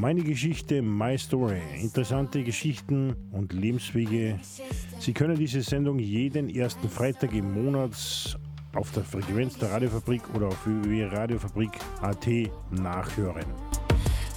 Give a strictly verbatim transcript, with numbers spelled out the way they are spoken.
Meine Geschichte, my story. Interessante Geschichten und Lebenswege. Sie können diese Sendung jeden ersten Freitag im Monat auf der Frequenz der Radiofabrik oder auf w w w punkt radiofabrik punkt a t nachhören.